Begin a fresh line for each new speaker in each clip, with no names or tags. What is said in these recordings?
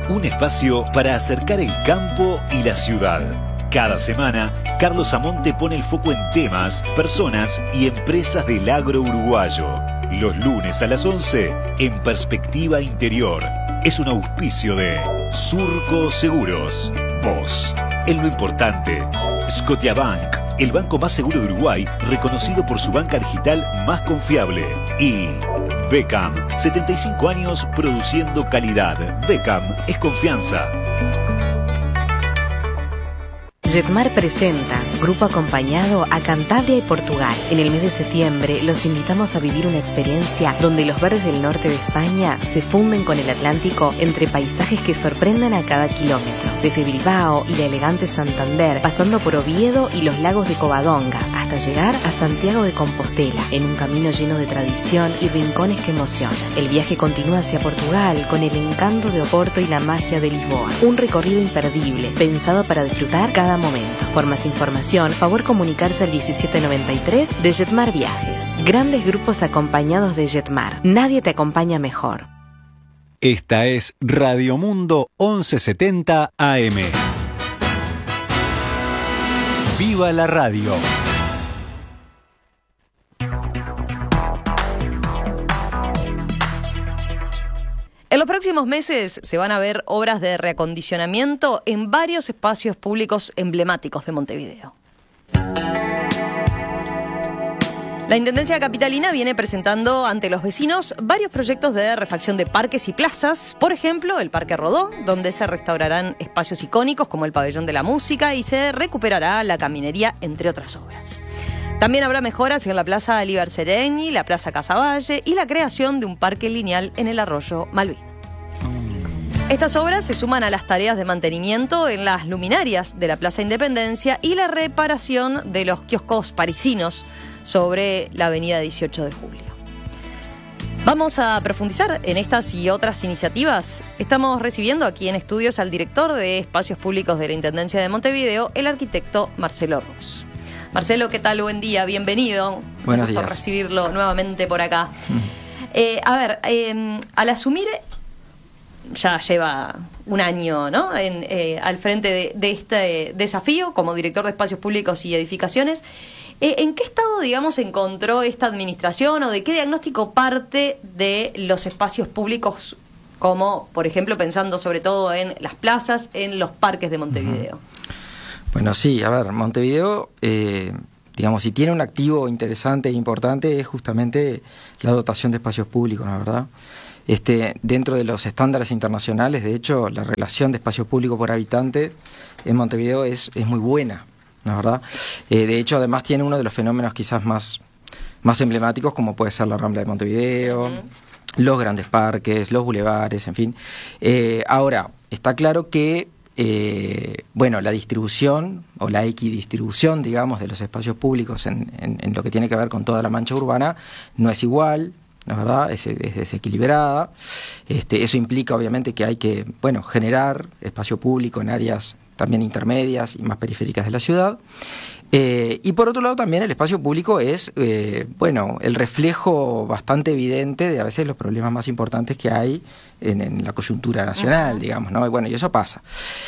Un espacio para acercar el campo y la ciudad. Cada semana, Carlos Amonte pone el foco en temas, personas y empresas del agro uruguayo. Los lunes a las 11, en Perspectiva Interior. Es un auspicio de Surco Seguros. Vos, en lo importante. Scotiabank, el banco más seguro de Uruguay, reconocido por su banca digital más confiable. Y Becam, 75 años produciendo calidad. Becam es confianza.
Jetmar presenta Grupo Acompañado a Cantabria y Portugal. En el mes de septiembre los invitamos a vivir una experiencia donde los verdes del norte de España se funden con el Atlántico entre paisajes que sorprendan a cada kilómetro. Desde Bilbao y la elegante Santander, pasando por Oviedo y los lagos de Covadonga, hasta llegar a Santiago de Compostela, en un camino lleno de tradición y rincones que emocionan. El viaje continúa hacia Portugal con el encanto de Oporto y la magia de Lisboa. Un recorrido imperdible, pensado para disfrutar cada momento. Por más información, favor comunicarse al 1793 de Jetmar Viajes. Grandes grupos acompañados de Jetmar. Nadie te acompaña mejor.
Esta es Radio Mundo 1170 AM. ¡Viva la radio!
En los próximos meses se van a ver obras de reacondicionamiento en varios espacios públicos emblemáticos de Montevideo. La Intendencia Capitalina viene presentando ante los vecinos varios proyectos de refacción de parques y plazas. Por ejemplo, el Parque Rodó, donde se restaurarán espacios icónicos como el Pabellón de la Música y se recuperará la caminería, entre otras obras. También habrá mejoras en la Plaza Alíbar Sereni, la Plaza Casavalle y la creación de un parque lineal en el arroyo Malvin. Estas obras se suman a las tareas de mantenimiento en las luminarias de la Plaza Independencia y la reparación de los kioscos parisinos sobre la avenida 18 de Julio. Vamos a profundizar en estas y otras iniciativas. Estamos recibiendo aquí en estudios al director de Espacios Públicos de la Intendencia de Montevideo, el arquitecto Marcelo Ruz. Marcelo, ¿qué tal? Buen día, bienvenido.
Buenos días.
Un gusto recibirlo nuevamente por acá. Al asumir, ya lleva un año, ¿no? Al frente de este desafío como director de Espacios Públicos y Edificaciones, ¿en qué estado, digamos, encontró esta administración o de qué diagnóstico parte de los espacios públicos, como, por ejemplo, pensando sobre todo en las plazas, en los parques de Montevideo?
Bueno, sí, a ver, Montevideo, digamos, si tiene un activo interesante e importante es justamente la dotación de espacios públicos, ¿no? ¿Verdad? Dentro de los estándares internacionales, de hecho, la relación de espacio público por habitante en Montevideo es muy buena, ¿no? ¿Verdad? De hecho, además tiene uno de los fenómenos quizás más emblemáticos, como puede ser la Rambla de Montevideo, los grandes parques, los bulevares, en fin. Ahora, está claro que la distribución o la equidistribución, digamos, de los espacios públicos en lo que tiene que ver con toda la mancha urbana no es igual, ¿no es verdad? Es desequilibrada. Eso implica, obviamente, que hay que, generar espacio público en áreas también intermedias y más periféricas de la ciudad. Y por otro lado también el espacio público es, el reflejo bastante evidente de a veces los problemas más importantes que hay en la coyuntura nacional, digamos, ¿no? Y eso pasa.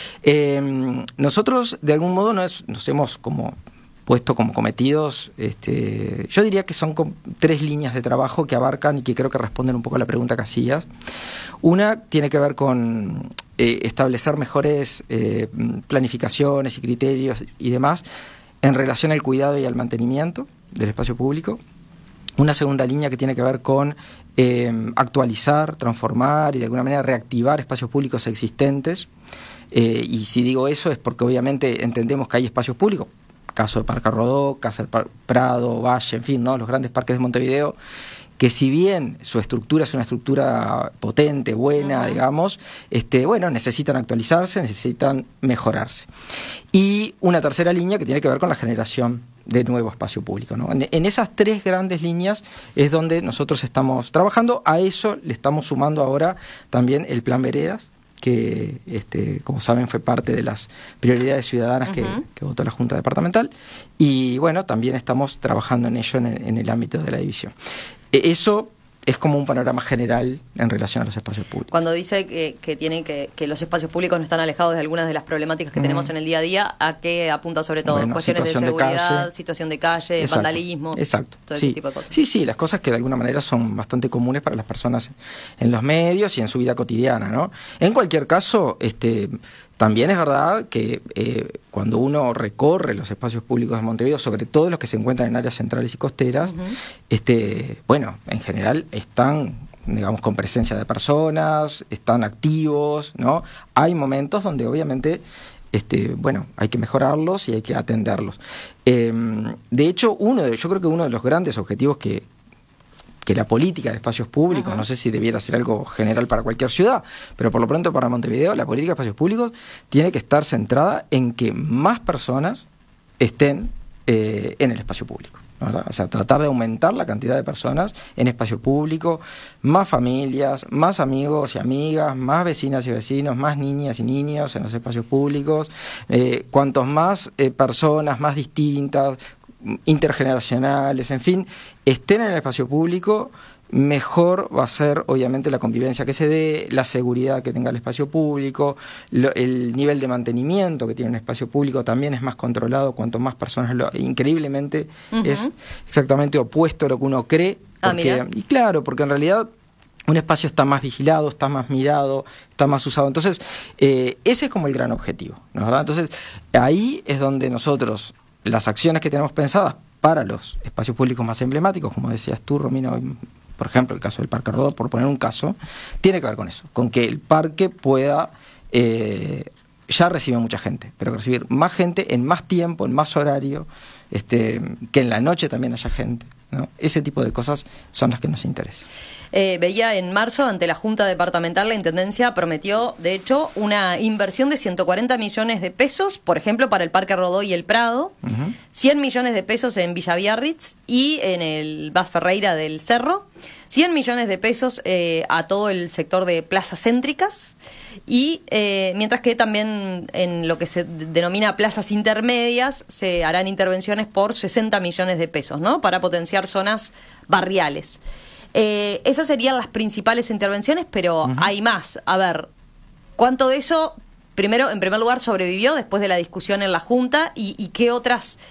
Nosotros, de algún modo, nos hemos como puesto como cometidos, yo diría que son 3 líneas de trabajo que abarcan y que creo que responden un poco a la pregunta que hacías. Una tiene que ver con establecer mejores planificaciones y criterios y demás en relación al cuidado y al mantenimiento del espacio público. Una segunda línea que tiene que ver con actualizar, transformar y de alguna manera reactivar espacios públicos existentes. Y si digo eso es porque obviamente entendemos que hay espacios públicos, caso de Parque Rodó, caso del Prado, Valle, en fin, ¿no? Los grandes parques de Montevideo, que si bien su estructura es una estructura potente, buena, digamos, necesitan actualizarse, necesitan mejorarse. Y una tercera línea que tiene que ver con la generación de nuevo espacio público, ¿no? En esas 3 grandes líneas es donde nosotros estamos trabajando. A eso le estamos sumando ahora también el Plan Veredas, que como saben fue parte de las prioridades ciudadanas que votó la Junta Departamental, y también estamos trabajando en ello en el ámbito de la división. Eso es como un panorama general en relación a los espacios públicos.
Cuando dice que los espacios públicos no están alejados de algunas de las problemáticas que tenemos en el día a día, ¿a qué apunta sobre todo?
Bueno,
Cuestiones de seguridad, situación de calle,
exacto,
vandalismo,
exacto,
todo
sí.
ese tipo de cosas.
Sí, las cosas que de alguna manera son bastante comunes para las personas en los medios y en su vida cotidiana, ¿no? En cualquier caso, también es verdad que cuando uno recorre los espacios públicos de Montevideo, sobre todo los que se encuentran en áreas centrales y costeras, bueno, en general están, digamos, con presencia de personas, están activos, ¿no? Hay momentos donde obviamente bueno, hay que mejorarlos y hay que atenderlos. De hecho, yo creo que uno de los grandes objetivos que la política de espacios públicos, no sé si debiera ser algo general para cualquier ciudad, pero por lo pronto para Montevideo, la política de espacios públicos tiene que estar centrada en que más personas estén en el espacio público, ¿verdad? O sea, tratar de aumentar la cantidad de personas en espacio público, más familias, más amigos y amigas, más vecinas y vecinos, más niñas y niños en los espacios públicos, cuantos más personas más distintas, intergeneracionales, en fin, estén en el espacio público, mejor va a ser obviamente la convivencia que se dé, la seguridad que tenga el espacio público, el nivel de mantenimiento que tiene un espacio público también es más controlado cuanto más personas increíblemente es exactamente opuesto a lo que uno cree, y claro, porque en realidad un espacio está más vigilado, está más mirado, está más usado. Entonces, ese es como el gran objetivo, ¿no? ¿Verdad? Entonces, ahí es donde nosotros, las acciones que tenemos pensadas para los espacios públicos más emblemáticos, como decías tú, Romina, por ejemplo, el caso del Parque Rodó, por poner un caso, tiene que ver con eso, con que el parque pueda, ya recibe mucha gente, pero recibir más gente en más tiempo, en más horario, que en la noche también haya gente, ¿no? Ese tipo de cosas son las que nos interesan.
Veía en marzo, ante la Junta Departamental, la Intendencia prometió, de hecho, una inversión de 140 millones de pesos, por ejemplo, para el Parque Rodó y el Prado, 100 millones de pesos en Villa Biarritz y en el Bas Ferreira del Cerro, 100 millones de pesos a todo el sector de plazas céntricas, y mientras que también en lo que se denomina plazas intermedias se harán intervenciones por 60 millones de pesos, ¿no?, para potenciar zonas barriales. Esas serían las principales intervenciones, pero hay más. A ver, ¿cuánto de eso, en primer lugar, sobrevivió después de la discusión en la Junta? ¿Y qué otras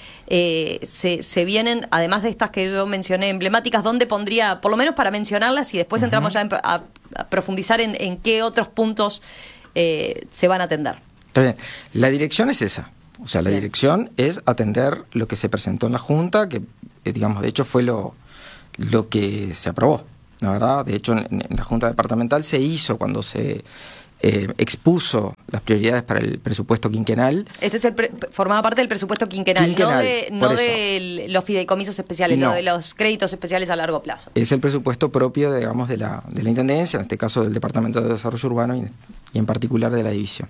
se vienen, además de estas que yo mencioné, emblemáticas? ¿Dónde pondría, por lo menos para mencionarlas, y después entramos ya a profundizar en qué otros puntos se van a atender?
Está bien. La dirección es esa. O sea, la dirección es atender lo que se presentó en la Junta, que, digamos, de hecho fue lo que se aprobó, ¿la verdad? De hecho, en la Junta Departamental se hizo cuando se expuso las prioridades para el presupuesto quinquenal.
Formaba parte del presupuesto quinquenal, no de los fideicomisos especiales, no de los créditos especiales a largo plazo. Es el presupuesto propio, digamos, de la Intendencia, en este caso del Departamento de Desarrollo Urbano y en particular de la división.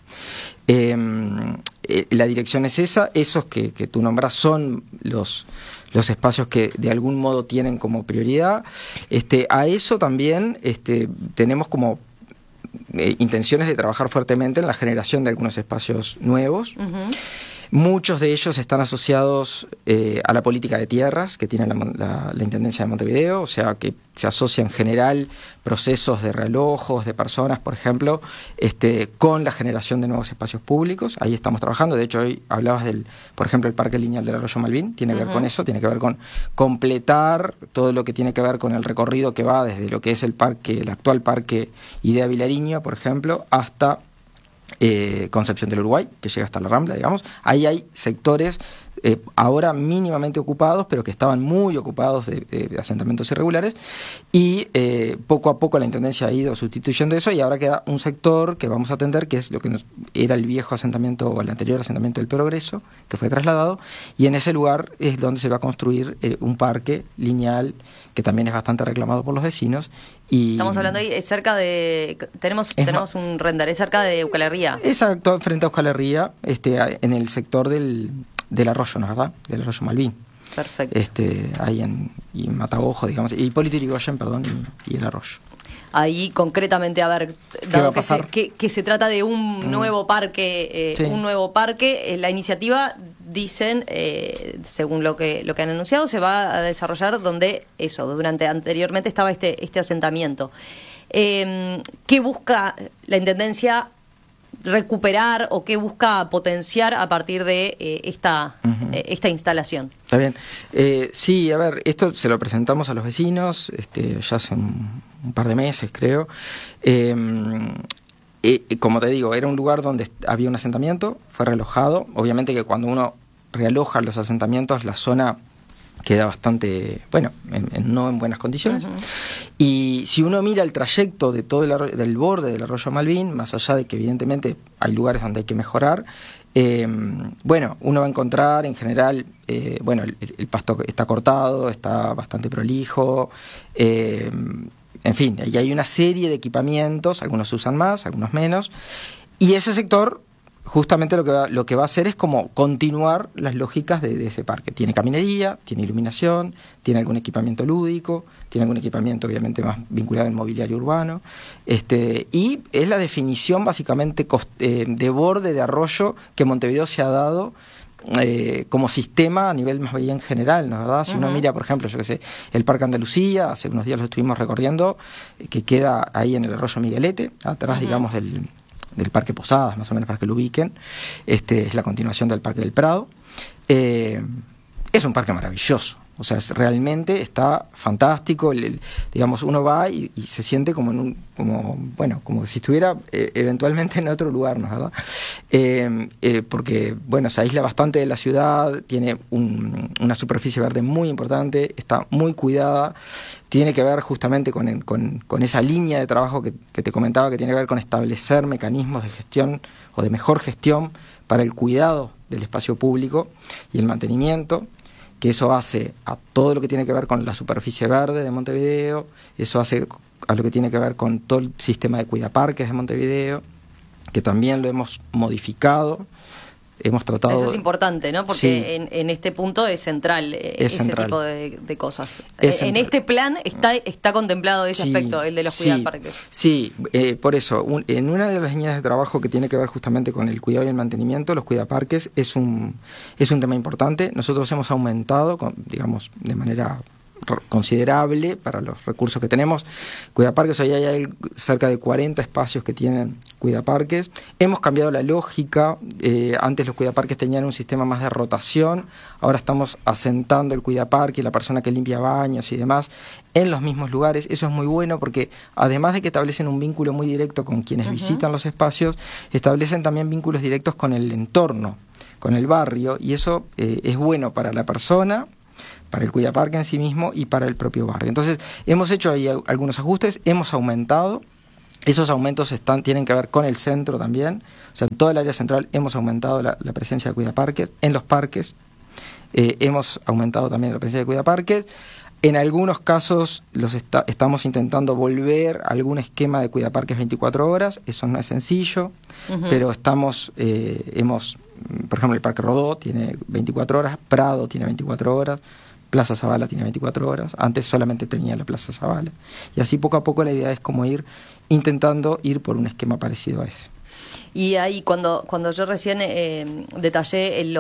La dirección es esa. Esos que tú nombras son los espacios que de algún modo tienen como prioridad. A eso también tenemos como intenciones de trabajar fuertemente en la generación de algunos espacios nuevos. Muchos de ellos están asociados a la política de tierras que tiene la Intendencia de Montevideo, o sea que se asocia en general procesos de realojos de personas, por ejemplo, con la generación de nuevos espacios públicos. Ahí estamos trabajando. De hecho, hoy hablabas por ejemplo, el Parque Lineal del Arroyo Malvin, tiene que ver con eso, tiene que ver con completar todo lo que tiene que ver con el recorrido que va desde lo que es el actual Parque Idea Vilariño, por ejemplo, hasta Concepción del Uruguay, que llega hasta la Rambla, digamos. Ahí hay sectores ahora mínimamente ocupados, pero que estaban muy ocupados de asentamientos irregulares, y poco a poco la Intendencia ha ido sustituyendo eso, y ahora queda un sector que vamos a atender, que es lo que era el viejo asentamiento, o el anterior asentamiento del Progreso, que fue trasladado, y en ese lugar es donde se va a construir un parque lineal, que también es bastante reclamado por los vecinos. Y estamos hablando ahí, cerca de... Tenemos un render, es cerca de Euskal Herria. Exacto, frente a Euskal Herria, en el sector del arroyo, ¿no es verdad? Del arroyo Malvin. Perfecto. Ahí en Matagojo, digamos, y Hipólito Yrigoyen, perdón, y el arroyo. Ahí concretamente, a ver, dado que se trata de un nuevo parque, la iniciativa dicen, según lo que han anunciado, se va a desarrollar durante anteriormente estaba este asentamiento. ¿Qué busca la Intendencia recuperar o qué busca potenciar a partir de esta instalación?
Está bien. Sí, a ver, esto se lo presentamos a los vecinos ya hace un par de meses, creo. Como te digo, era un lugar donde había un asentamiento, fue realojado. Obviamente que cuando uno realoja los asentamientos, la zona queda bastante, no en buenas condiciones. Uh-huh. Y si uno mira el trayecto de todo del borde del arroyo Malvín, más allá de que evidentemente hay lugares donde hay que mejorar, uno va a encontrar en general, el pasto está cortado, está bastante prolijo, en fin, y hay una serie de equipamientos, algunos se usan más, algunos menos, y ese sector justamente lo que va a hacer es como continuar las lógicas de ese parque. Tiene caminería, tiene iluminación, tiene algún equipamiento lúdico, tiene algún equipamiento obviamente más vinculado al mobiliario urbano, y es la definición básicamente de borde de arroyo que Montevideo se ha dado como sistema a nivel más bien general, ¿no es verdad? Si uno mira, por ejemplo, el Parque Andalucía, hace unos días lo estuvimos recorriendo, que queda ahí en el arroyo Miguelete, atrás, digamos, del Parque Posadas, más o menos para que lo ubiquen. Es la continuación del Parque del Prado. Es un parque maravilloso. O sea, realmente está fantástico. Digamos, uno va y se siente como como si estuviera eventualmente en otro lugar, ¿no es verdad? Porque, se aísla bastante de la ciudad, tiene una superficie verde muy importante, está muy cuidada. Tiene que ver justamente con esa línea de trabajo que te comentaba, que tiene que ver con establecer mecanismos de gestión o de mejor gestión para el cuidado del espacio público y el mantenimiento, que eso hace a todo lo que tiene que ver con la superficie verde de Montevideo, eso hace a lo que tiene que ver con todo el sistema de cuidaparques de Montevideo, que también lo hemos modificado. Hemos tratado...
Eso es importante, ¿no? Porque sí, en este punto es central tipo de cosas. En este plan está contemplado ese aspecto, el de los cuidaparques.
Sí, por eso, en una de las líneas de trabajo que tiene que ver justamente con el cuidado y el mantenimiento, los cuidaparques es un tema importante. Nosotros hemos aumentado, digamos, de manera considerable para los recursos que tenemos cuidaparques. Hoy hay cerca de 40 espacios que tienen cuidaparques. Hemos cambiado la lógica. Antes los cuidaparques tenían un sistema más de rotación, ahora estamos asentando el cuidaparque y la persona que limpia baños y demás en los mismos lugares. Eso es muy bueno porque además de que establecen un vínculo muy directo con quienes visitan los espacios, establecen también vínculos directos con el entorno, con el barrio, y eso es bueno para la persona, para el cuidaparque en sí mismo y para el propio barrio. Entonces, hemos hecho ahí algunos ajustes, hemos aumentado. Esos aumentos tienen que ver con el centro también. O sea, en toda el área central hemos aumentado la presencia de cuidaparques. En los parques hemos aumentado también la presencia de cuidaparques. En algunos casos estamos intentando volver a algún esquema de cuidaparques 24 horas. Eso no es sencillo, pero por ejemplo, el Parque Rodó tiene 24 horas, Prado tiene 24 horas, Plaza Zabala tiene 24 horas. Antes solamente tenía la Plaza Zabala. Y así poco a poco la idea es como intentando ir por un esquema parecido a ese.
Y ahí cuando yo recién detallé